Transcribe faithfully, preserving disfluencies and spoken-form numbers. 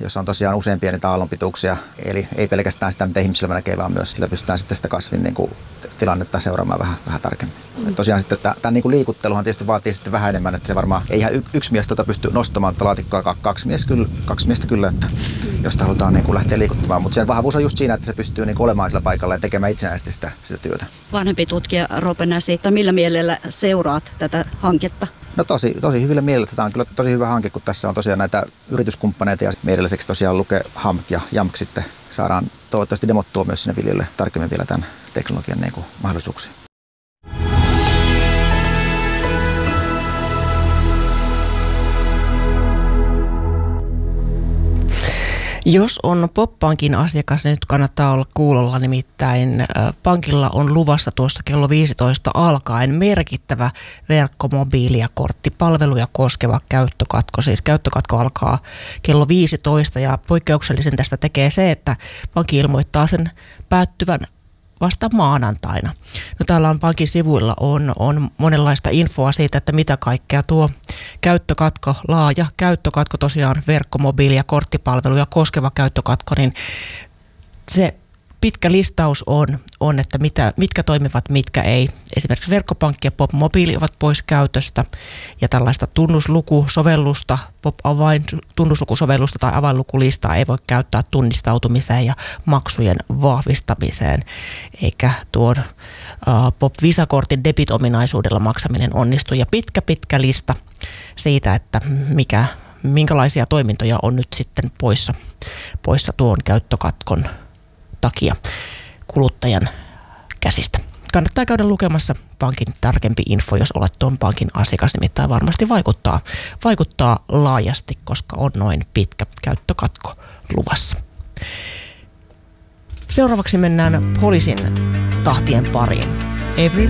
jossa on tosiaan useampia niitä aallonpituuksia. Eli ei pelkästään sitä, mitä ihmisillä näkee, vaan myös sillä pystytään sitten sitä kasvin niin kuin tilannetta seuraamaan vähän, vähän tarkemmin. Mm. Tosiaan sitten tämän niin kuin liikutteluhan tietysti vaatii sitten vähän enemmän, että se varmaan ei ihan y- yksi mies tuota pysty nostamaan tuota laatikkoa, kaksi, mies kyllä, kaksi miestä kyllä, että jos halutaan niin kuin lähteä liikuttamaan. Mutta sen vahvuus on just siinä, että se pystyy niin kuin olemaan sillä paikalla ja tekemään itsenäisesti sitä, sitä työtä. Vanhempi tutkija Roope Näsi, millä mielellä seuraat tätä hanketta? No tosi, tosi hyvillä mielellä. Tämä on kyllä tosi hyvä hanke, kun tässä on tosiaan näitä yrityskumppaneita ja meidän lisäksi tosiaan Luke, H A M K ja J A M K sitten saadaan toivottavasti demottua myös sinne viljelijöille tarkemmin vielä tämän teknologian niin kuin mahdollisuuksia. Jos on Pop-pankin asiakas, nyt kannattaa olla kuulolla, nimittäin pankilla on luvassa tuossa kello viisitoista alkaen merkittävä verkkomobiili- ja korttipalveluja koskeva käyttökatko. Siis käyttökatko alkaa kello viisitoista ja poikkeuksellisen tästä tekee se, että pankki ilmoittaa sen päättyvän vasta maanantaina. No täällä on pankin sivuilla on, on monenlaista infoa siitä, että mitä kaikkea tuo käyttökatko, laaja käyttökatko, tosiaan verkkomobiili- ja korttipalveluja koskeva käyttökatko, niin se pitkä listaus on, on että mitä, mitkä toimivat, mitkä ei. Esimerkiksi verkkopankki ja Pop-mobiili ovat pois käytöstä ja tällaista tunnuslukusovellusta, Pop-avain tunnuslukusovellusta tai avainlukulistaa ei voi käyttää tunnistautumiseen ja maksujen vahvistamiseen, eikä tuon uh, Pop-visakortin debit-ominaisuudella maksaminen onnistu. Ja pitkä pitkä lista siitä, että mikä, minkälaisia toimintoja on nyt sitten poissa, poissa tuon käyttökatkon takia kuluttajan käsistä. Kannattaa käydä lukemassa pankin tarkempi info, jos olet tuon pankin asiakas, nimittäin varmasti vaikuttaa, vaikuttaa laajasti, koska on noin pitkä käyttökatko luvassa. Seuraavaksi mennään poliisin tahtien pariin. Every